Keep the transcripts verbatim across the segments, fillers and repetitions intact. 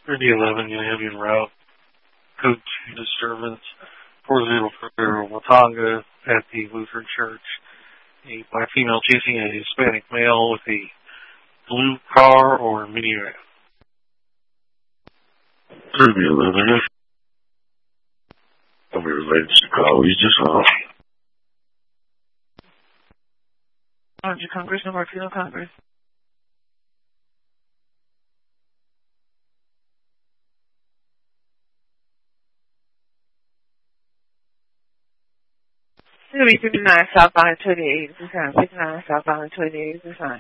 thirty eleven, you have your route. Code two disturbance. four zero four Watauga at the Lutheran Church. A black female chasing a Hispanic male with a blue car or minivan. thirty eleven. Don't be related to call. You just off. Orange Congress, no Martino Congress. It's going to be fifty-nine southbound twenty-eight. This time, fifty-nine southbound twenty-eight. This time.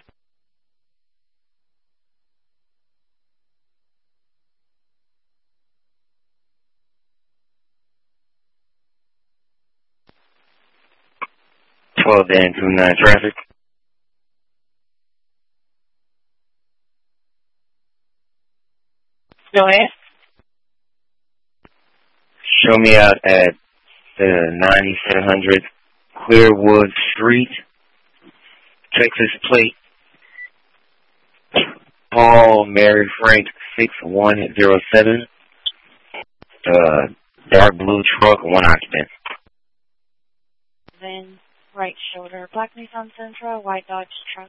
twelve Dan two nine traffic. Go ahead. Show me out at the ninety-seven hundred Clearwood Street, Texas plate. Paul Mary Frank six one zero seven. Uh, dark blue truck, one occupant. Then right shoulder, black Nissan Sentra, white Dodge truck.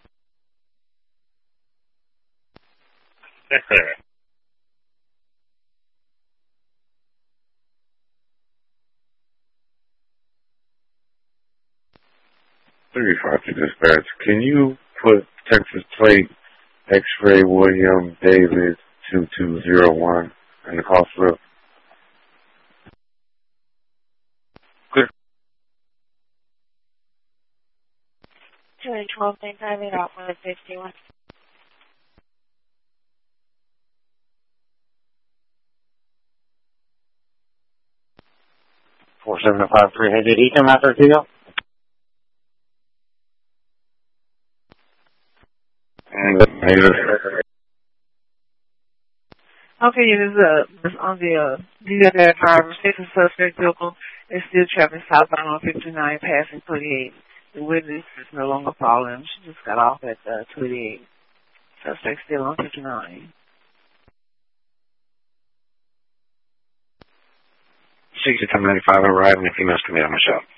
thirty-five to dispatch. Can you put Texas plate X-ray William David two two zero one in the call slip? Clear. two and twelve, they drive it out one fifty-one. four seven five three hundred Ethan after Tito. Okay, it is uh, it's on the uh, D Z F driver, station suspect vehicle is still traveling southbound on fifty-nine, passing twenty-eight. The witness is no longer following. She just got off at uh, twenty-eight. Suspect still on fifty-nine. sixty-two ninety-five arriving, if you must commit on my shop.